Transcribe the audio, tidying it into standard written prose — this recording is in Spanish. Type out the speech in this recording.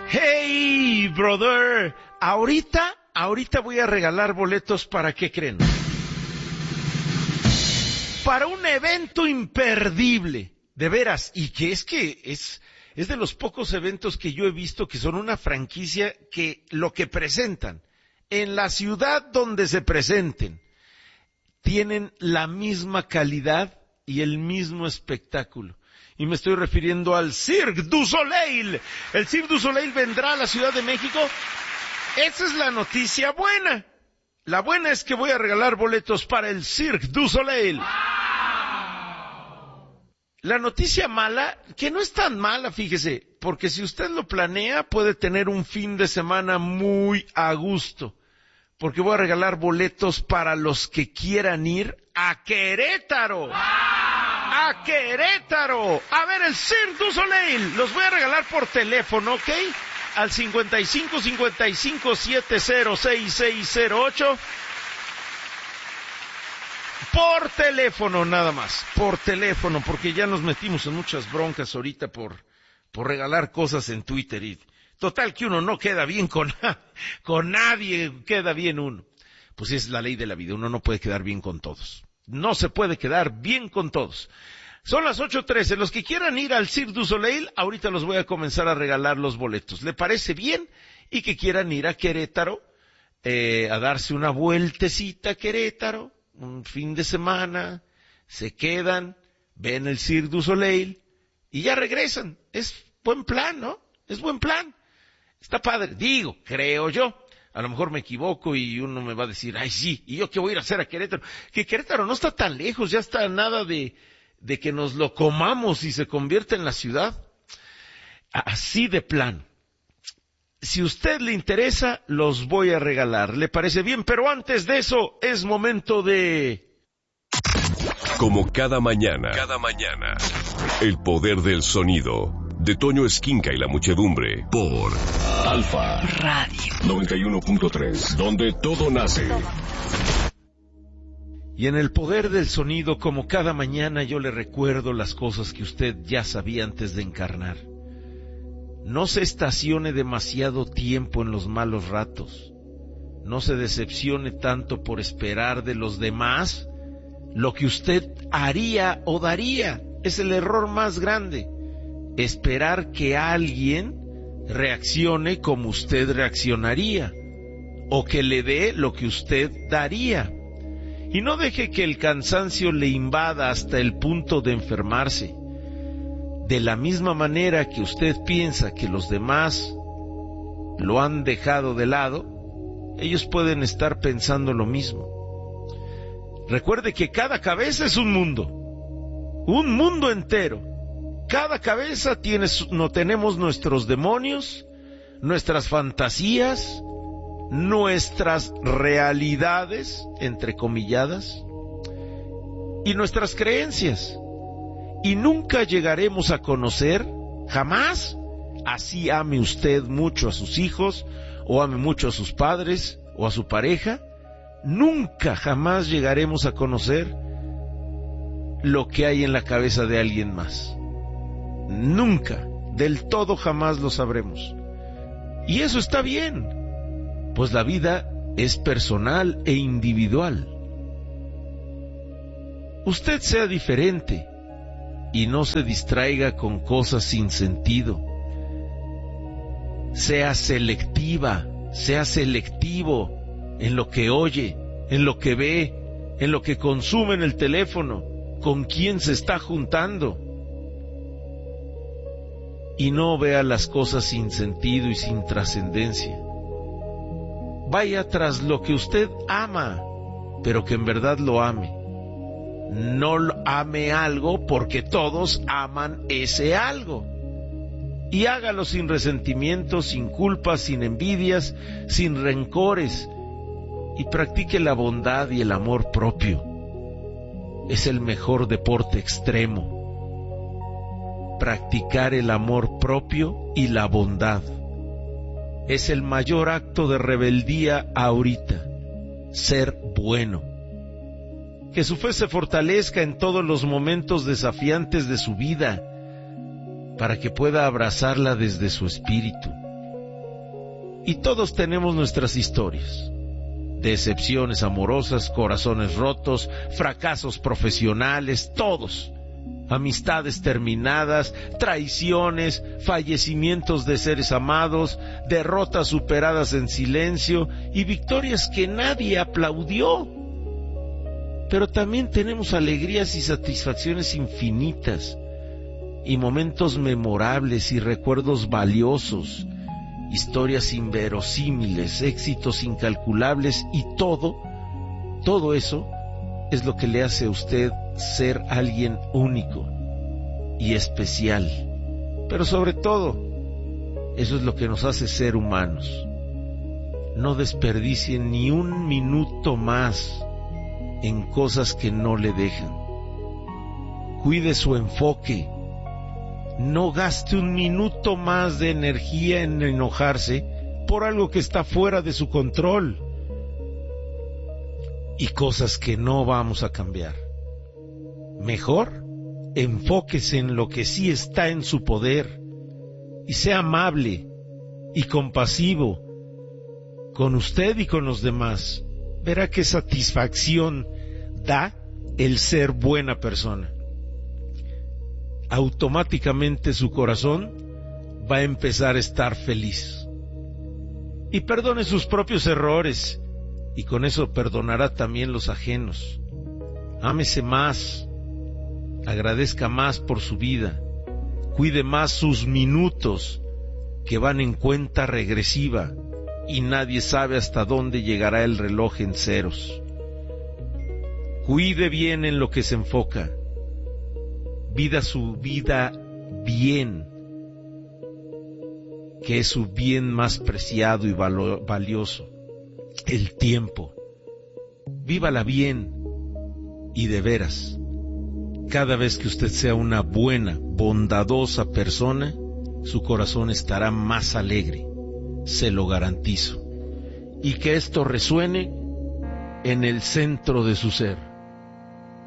Hey, brother, ahorita voy a regalar boletos para, ¿qué creen? Para un evento imperdible, de veras, y que es de los pocos eventos que yo he visto que son una franquicia que lo que presentan, en la ciudad donde se presenten, tienen la misma calidad y el mismo espectáculo. Y me estoy refiriendo al Cirque du Soleil. El Cirque du Soleil vendrá a la Ciudad de México. Esa es la noticia buena. La buena es que voy a regalar boletos para el Cirque du Soleil. La noticia mala, que no es tan mala, fíjese, porque si usted lo planea, puede tener un fin de semana muy a gusto. Porque voy a regalar boletos para los que quieran ir a Querétaro. ¡A Querétaro! A ver el Cirque du Soleil. Los voy a regalar por teléfono, ¿ok? Al 55-55-70-6608. Por teléfono nada más. Por teléfono, porque ya nos metimos en muchas broncas ahorita por regalar cosas en Twitter. Y total que uno no queda bien con nadie, queda bien uno. Pues es la ley de la vida, uno no puede quedar bien con todos. No se puede quedar bien con todos. Son las 8:13. Los que quieran ir al Cirque du Soleil, ahorita los voy a comenzar a regalar los boletos. ¿Le parece bien? Y que quieran ir a Querétaro, a darse una vueltecita a Querétaro, un fin de semana, se quedan, ven el Cirque du Soleil y ya regresan. Es buen plan, ¿no? Es buen plan. Está padre. Digo, creo yo. A lo mejor me equivoco y uno me va a decir, ay sí, ¿y yo qué voy a ir a hacer a Querétaro? Que Querétaro no está tan lejos, ya está nada de que nos lo comamos y se convierta en la ciudad. Así de plan. Si a usted le interesa, los voy a regalar. ¿Le parece bien? Pero antes de eso, es momento de... Como cada mañana, el poder del sonido, de Toño Esquinca y la muchedumbre, por Alfa Radio 91.3, donde todo nace. Y en el poder del sonido, como cada mañana, yo le recuerdo las cosas que usted ya sabía antes de encarnar. No se estacione demasiado tiempo en los malos ratos. No se decepcione tanto por esperar de los demás lo que usted haría o daría. Es el error más grande. Esperar que alguien reaccione como usted reaccionaría, o que le dé lo que usted daría. Y no deje que el cansancio le invada hasta el punto de enfermarse. De la misma manera que usted piensa que los demás lo han dejado de lado, ellos pueden estar pensando lo mismo. Recuerde que cada cabeza es un mundo entero. Cada cabeza tenemos nuestros demonios, nuestras fantasías, nuestras realidades, entrecomilladas, y nuestras creencias. Y nunca llegaremos a conocer, jamás, así ame usted mucho a sus hijos, o ame mucho a sus padres, o a su pareja, nunca jamás llegaremos a conocer lo que hay en la cabeza de alguien más. Nunca, del todo jamás lo sabremos. Y eso está bien, pues la vida es personal e individual. Usted sea diferente y no se distraiga con cosas sin sentido. Sea selectiva, sea selectivo en lo que oye, en lo que ve, en lo que consume en el teléfono, con quién se está juntando. Y no vea las cosas sin sentido y sin trascendencia. Vaya tras lo que usted ama, pero que en verdad lo ame. No ame algo porque todos aman ese algo. Y hágalo sin resentimientos, sin culpas, sin envidias, sin rencores. Y practique la bondad y el amor propio. Es el mejor deporte extremo. Practicar el amor propio y la bondad. Es el mayor acto de rebeldía ahorita. Ser bueno. Que su fe se fortalezca en todos los momentos desafiantes de su vida, para que pueda abrazarla desde su espíritu Y todos tenemos nuestras historias. Decepciones amorosas, corazones rotos, fracasos profesionales, todos. Amistades terminadas, traiciones, fallecimientos de seres amados, derrotas superadas en silencio y victorias que nadie aplaudió. Pero también tenemos alegrías y satisfacciones infinitas, y momentos memorables y recuerdos valiosos, historias inverosímiles, éxitos incalculables, y todo eso es lo que le hace a usted ser alguien único y especial. Pero sobre todo, eso es lo que nos hace ser humanos. No desperdicien ni un minuto más en cosas que no le dejan. Cuide su enfoque. No gaste un minuto más de energía en enojarse por algo que está fuera de su control y cosas que no vamos a cambiar. Mejor, enfóquese en lo que sí está en su poder y sea amable y compasivo con usted y con los demás. Verá qué satisfacción da el ser buena persona. Automáticamente su corazón va a empezar a estar feliz. Y perdone sus propios errores, y con eso perdonará también los ajenos. Ámese más, agradezca más por su vida, cuide más sus minutos, que van en cuenta regresiva, y nadie sabe hasta dónde llegará el reloj en ceros. Cuide bien en lo que se enfoca. Vida su vida bien, que es su bien más preciado y valioso, el tiempo. Vívala bien y de veras. Cada vez que usted sea una buena, bondadosa persona, su corazón estará más alegre, se lo garantizo. Y que esto resuene en el centro de su ser.